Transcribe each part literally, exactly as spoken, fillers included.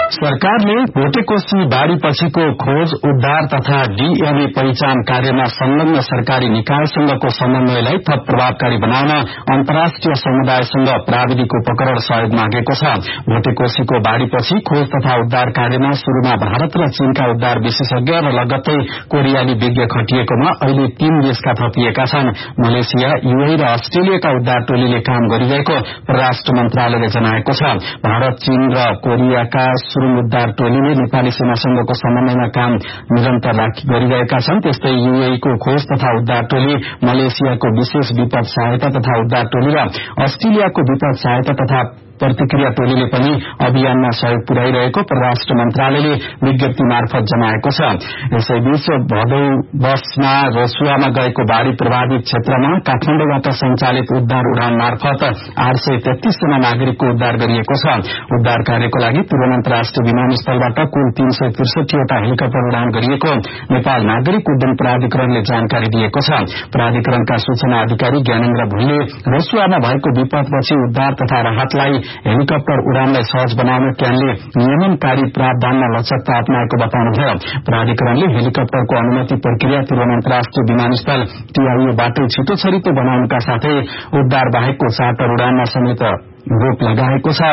सरकारले भोटेकोशी बाढ़ी पछिको खोज उद्धार तथा डीएनए पहिचान कार्यमा संलग्न सरकारी निकायसँगको समन्वयलाई थप प्रभावकारी बनाउन अन्तर्राष्ट्रिय समुदायसँग प्राविधिक उपकरण सहयोग मागेको छ। भोटेकोशीको बाढ़ीपछि खोज तथा उद्धार कार्यमा शुरूमा भारत र चीनका उद्धार विशेषज्ञ र लगत्तै कोरियाली विज्ञ खटिएकोमा अहिले तीन देशका थपिएका छन्। मलेसिया, यूएई र अस्ट्रेलियाका उद्धार टोलीले काम गरिरहेको परराष्ट्र मन्त्रालयले जनाएको छ। भारत, चीन र कोरियाका सुरुङ उद्धार टोलीले नेपाली सेनासँगको समन्वयमा काम निरन्तर गरिरहेका छन्। त्यस्तै यूएई को खोज तथा उद्धार टोली, मलेसियाको विशेष विपद सहायता तथा उद्धार टोली र अस्ट्रेलियाको विपद सहायता तथा प्रतिक्रिया टोलीले पनि अभियानमा सहयोग पुर्याइरहेको परराष्ट्र मन्त्रालयले विज्ञप्ति मार्फत जनाएको छ। यसैबीच भदौ बसमा रसुवामा गएको बाढ़ी प्रभावित क्षेत्रमा काठमाडौँबाट संचालित उद्धार उडान मार्फत आठ सय तेत्तीस जना नागरिकको उद्धार गरिएको छ। उद्धार कार्यको लागि त्रिवेणी विमानस्थलबाट कुल तीन सय त्रिसठीवटा हेलिकप्टर उडान गरिएको नेपाल नागरिक उड्डयन प्राधिकरणले जानकारी दिएको छ। प्राधिकरणका सूचना अधिकारी ज्ञानेन्द्र भुइँले रसुवामा भएको विपदपछि उद्धार तथा राहतलाई हेलिकप्टर उडानलाई सहज बनाउन क्यानले नियमनकारी प्रावधानमा लचकता अपनाएको बताउनुभयो। प्राधिकरणले हेलिकप्टरको अनुमति प्रक्रिया त्रिवेणी विमानस्थल टीआईओबाटै छिटो छरितो बनाउनुका साथै उद्धार बाहेकको चार्टर उडानमा समेत रोक लगाएको छ।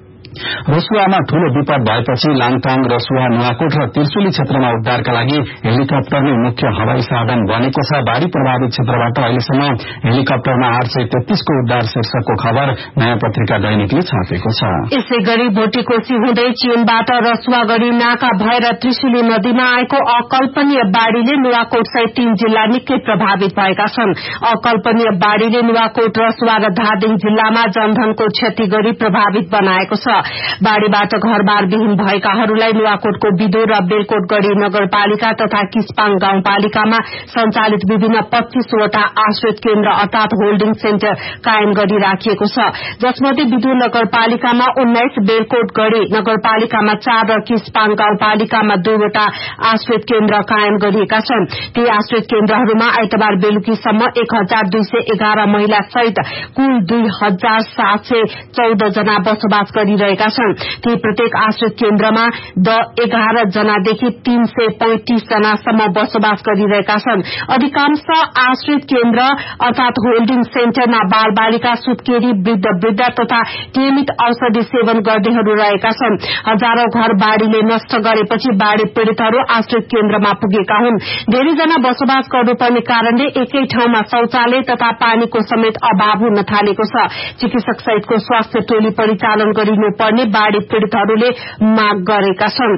रसुवामा ठूलो विपद भएपछि लाङटाङ, रसुवा, नुवाकोट र तिर्सुली क्षेत्रमा उद्धारका लागि हेलिकप्टर नै मुख्य हवाई साधन बनेको छ। बाढ़ी प्रभावित क्षेत्रबाट अहिलेसम्म हेलिकप्टरमा आठ सय तेत्तीसको उद्धार शीर्षकको खबर नयाँ पत्रिका दैनिकले छापेको छ। यसै गरी भोटेकोशी हुँदै चीनबाट रसुवा गरी नाका भएर त्रिशुली नदीमा आएको अकल्पनीय बाढ़ीले नुवाकोट सहित तीन जिल्ला निकै प्रभावित भएका छन्। अकल्पनीय बाढ़ीले नुवाकोट, रसुवा र धादिङ जिल्लामा जनधनको क्षति गरी प्रभावित बनाएको छ। बाढ़ीबाट घरबार विहीन भएकाहरूलाई नुवाकोटको बिदो र बेलकोटगढ़ी नगरपालिका तथा किस्पाङ गाउँपालिकामा संचालित विभिन्न पच्चीसवटा आश्रित केन्द्र अर्थात होल्डिङ सेन्टर कायम गरी राखिएको छ। जसमध्ये बिदो नगरपालिकामा उन्नाइस, बेलकोटगढ़ी नगरपालिकामा चार र किस्पाङ गाउँपालिकामा दुईवटा आश्रित केन्द्र कायम गरिएका छन्। ती आश्रित केन्द्रहरूमा आइतबार बेलुकीसम्म एक हजार दुई सय एघार महिला सहित कुल दुई हजार सात सय चौध जना बसोबास गरिरहेका छन्। ती प्रत्येक आश्रित केन्द्रमा द एघार जनादेखि तीन सय पैंतिस जनासम्म बसोबास गरिरहेका छन्। अधिकांश आश्रित केन्द्र अर्थात होल्डिङ सेन्टरमा बाल बालिका, सुत्केरी, वृद्ध वृद्ध तथा नियमित औषधि सेवन गर्नेहरू रहेका छन्। हजारौं घर बाढ़ीले नष्ट गरेपछि बाढ़ी पीड़ितहरू आश्रित केन्द्रमा पुगेका हुन्। धेरैजना बसोबास गर्नुपर्ने कारणले एकै ठाउँमा शौचालय तथा पानीको समेत अभाव हुन थालेको छ। चिकित्सक सहितको स्वास्थ्य टोली परिचालन गरिनु पर्ने बाढ़ी पीड़ितहरूले माग गरेका छन्।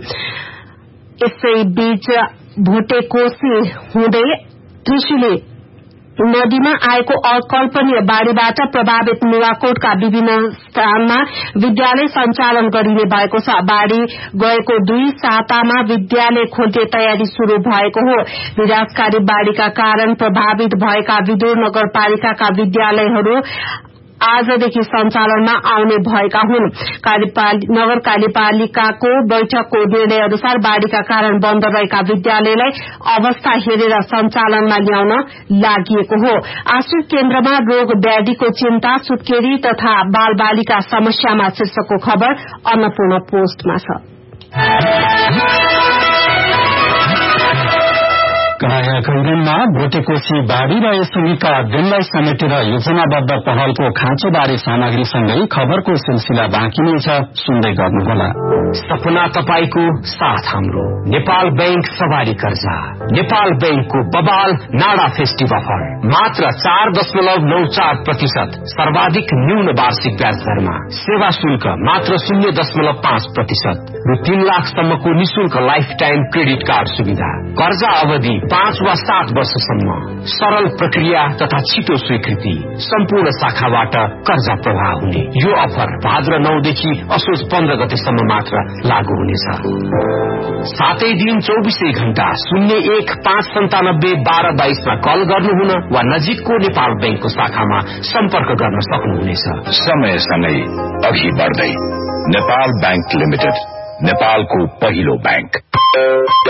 यसैबीच भोटेकोशी हुँदै त्रिशुली नदीमा आएको अकल्पनीय बाढ़ीबाट प्रभावित नुवाकोटका विभिन्न स्थानमा विद्यालय सञ्चालन गरिने भएको छ। बाढ़ी गएको दुई सातामा विद्यालय खोल्ने तयारी शुरू भएको हो। विनाशकारी बाढ़ीका कारण प्रभावित भएका विदुर नगरपालिकाका विद्यालयहरू आजदेखि सञ्चालनमा आउने भएका हुन्। नगर कार्यपालिकाको बैठकको निर्णय अनुसार बाढ़ीका कारण बन्द रहेका विद्यालयलाई अवस्था हेरेर सञ्चालनमा ल्याउन लागिएको हो। आश्रित केन्द्रमा रोग व्याधिको चिन्ता, सुत्केरी तथा बाल बालिका समस्यामा शीर्षकको खबर अन्नपूर्ण पोस्टमा छ। कायाकैरनमा भोटेकोशी बाढ़ी र यसअघिका अध्ययनलाई समेटेर योजनाबद्ध पहलको खाँचोबारे सामग्रीसँगै खबरको सिलसिला बाँकी नै छ, सुन्दै गर्नुहोला। सपना तपाईको साथ हाम्रो नेपाल बैंक सवारी कर्जा, नेपाल बैंकको बबाल नाडा फेस्टिभ अफर मात्र चार दशमलव नौ चार प्रतिशत सर्वाधिक न्यून वार्षिक ब्याज दरमा, सेवा शुल्क मात्र शून्य दशमलव पाँच प्रतिशत र तीन लाखसम्मको निशुल्क लाइफ टाइम क्रेडिट कार्ड सुविधा, कर्जा अवधि पाँच वा सात वर्षसम्म, सरल प्रक्रिया तथा छिटो स्वीकृति, सम्पूर्ण शाखाबाट कर्जा प्रवाह हुने यो अफर भाद्र नौदेखि असोज पन्ध्र गतेसम्म मात्र लागू हुनेछ। सातै दिन चौबिसै घण्टा शून्य एक पाँच सन्तानब्बे बाह्र बाइसमा कल गर्नुहुन वा नजिकको नेपाल बैंकको शाखामा सम्पर्क गर्न सक्नुहुनेछ। समयसँगै अघि बढ्दै नेपाल बैंक लिमिटेड, नेपालको पहिलो बैंक।